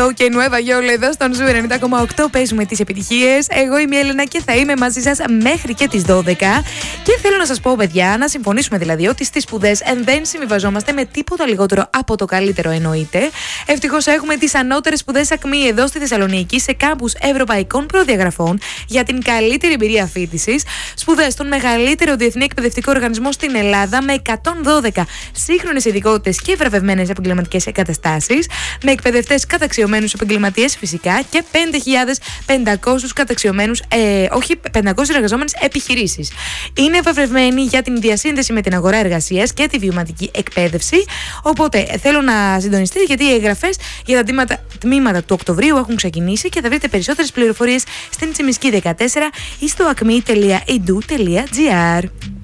Το και Νουέβα Γιόλο εδώ στον Ζου 90,8 παίζουμε τις επιτυχίες. Εγώ είμαι η Έλενα και θα είμαι μαζί σας μέχρι και τις 12. Και θέλω να σας πω, παιδιά, να συμφωνήσουμε δηλαδή ότι στις σπουδές δεν συμβιβαζόμαστε με τίποτα λιγότερο από το καλύτερο, εννοείται. Ευτυχώς έχουμε τις ανώτερες σπουδές ΑΚΜΗ εδώ στη Θεσσαλονίκη σε κάμπους ευρωπαϊκών προδιαγραφών για την καλύτερη εμπειρία φοιτησης. Σπουδές στον μεγαλύτερο διεθνή εκπαιδευτικό οργανισμό στην Ελλάδα με 112 σύγχρονες ειδικότητες και βραβευμένες επαγγελματικές εγκαταστάσεις, με εκπαιδευτές καταξιωμένους επαγγελματίες φυσικά και 5.500 καταξιωμένους, 500 εργαζόμενες επιχειρήσεις. Είναι βραβευμένοι για την διασύνδεση με την αγορά εργασίας και τη βιωματική εκπαίδευση. Οπότε θέλω να συντονιστείτε, γιατί οι εγγραφές για τα τμήματα του Οκτωβρίου έχουν ξεκινήσει και θα βρείτε περισσότερες πληροφορίες στην Τσιμισκή 14 ή στο acme.edu.gr.